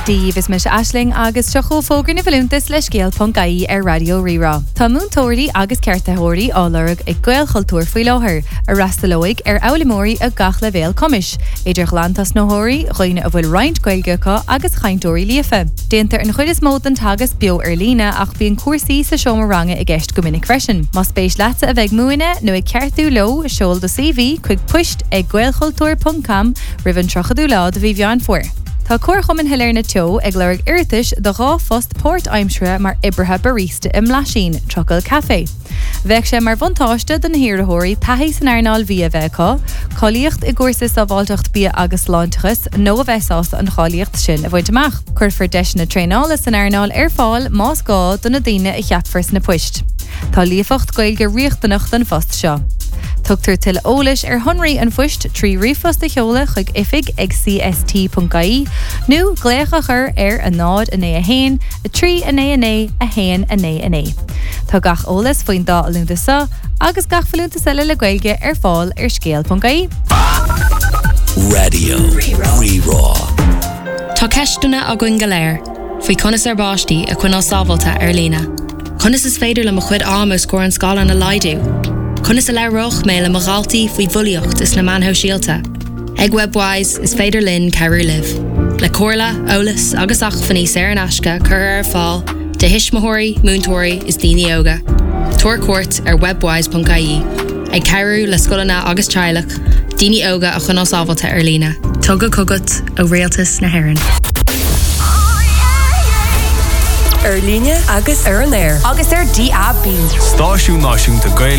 Díomh me Aisling agus tuchó fógur na bhfuilúntas leis scéal.caí ar Radio Rirá. Tá múntóirí agus ceartathóirí álarg ag Gael Chultúr faoi láthair ar rastalóig ar Aulamóirí a gach le bhéal comis. Idir glantas nóthirí, roiine a bhfuil roinnt Gaelgeacha agus chaintóirí líofa. Déantar an chuid is mód an tagas bio ar lína ach bíon cuasaí sa seomar-ranga i gceist go minic freisin. Má spéis leata a bheith múine nó ag ceartú lo seol do CV chuig puist ag gaelchultúr.com rivan trochadú lá do bhí bheán fuair. Tá cuarchumin heléir na teo ag leirg irtis do rá fost Port Aimsre mar ibrithe barista im Lasín, Trocail Café. Bheith sé mar bhantáiste den hiarthóirí peithí san airnáil bhí a bheitá, choíocht i gcuirsa sa bháilteacht bí agus láintachas nó a bheitsásta an choíocht sin a bhaid amach. Cuirfar deis na tréála san airnáil ar fáil más gá don na daine i cheapfars na puist. Tá líofacht Gaeilge riochtanach den fost seo. Tugtar til ólis ar honraí an fuist trí rifos de cheola chuig ifig ag cst.caí nó glécha chur ar a nád a né a hain, a trí a né a hain a né a né. Tá gach ólas faoin dá a lúnta sa, agus gach falúnta sa le Gaeilge ar fáil ar scéal.caí. Radio Rirá. Tá ceistúna a gcuin go léir, faoi conas ar báistí a chuinál sábhalta ar lína. Conas is féidir le mo chuid ámas scór an scála na laidú. Conas a leiroch mé le magaltaí faoi bhuiliocht is na manthó síalta. Ag webwise is féidir linn ceirú liv. Le cóirla, ólas agus ach faní ar an asca chur ar fáil, de hismóirí, múntóirí is daoine óga. Tuair cuairt ar webwise.caí. Ag ceirú le scolanna agus teilech, daoine óga a chuinál sábhalta ar lína. Tugad cogat ó réaltas na hÉireann. Ar líne agus ar an air. Agus ar DAB. Stáisiún náisiúnta Gael